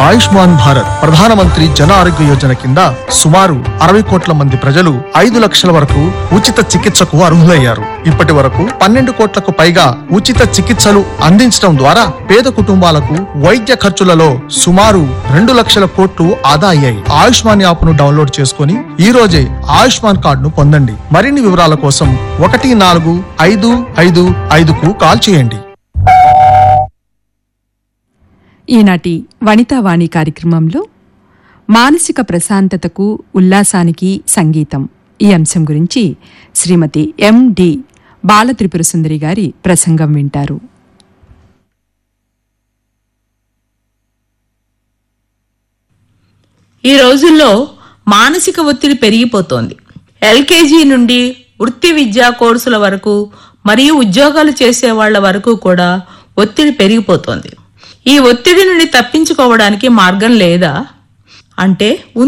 ఆయుష్మాన్ భారత్ ప్రధానమంత్రి జన ఆరోగ్య యోజన కింద సుమారు 60 కోట్ల మంది ప్రజలు 5 లక్షల వరకు ఉచిత చికిత్సకు అర్హులయ్యారు. ఇప్పటి వరకు 12 కోట్లకు పైగా ఉచిత చికిత్సలు అందించడం ద్వారా పేద కుటుంబాలకు వైద్య ఖర్చులలో సుమారు 2 లక్షల కోట్లు ఆదా అయ్యాయి. ఆయుష్మాన్ యాప్ ను డౌన్లోడ్ చేసుకుని ఈ రోజే ఆయుష్మాన్ కార్డును పొందండి. మరిన్ని వివరాల కోసం 14555కు కాల్ చేయండి. ఈనాటి వనితావాణి కార్యక్రమంలో మానసిక ప్రశాంతతకు ఉల్లాసానికి సంగీతం ఈ అంశం గురించి శ్రీమతి ఎండి బాలత్రిపుర సుందరి గారి ప్రసంగం వింటారు. ఈ రోజుల్లో మానసిక ఒత్తిడి పెరిగిపోతోంది. ఎల్కేజీ నుండి వృత్తి విద్యా కోర్సుల వరకు మరియు ఉద్యోగాలు చేసే వాళ్ల వరకు కూడా ఒత్తిడి పెరిగిపోతోంది. ఈ ఒత్తిడి నుండి తప్పించుకోవడానికి మార్గం లేదా అంటే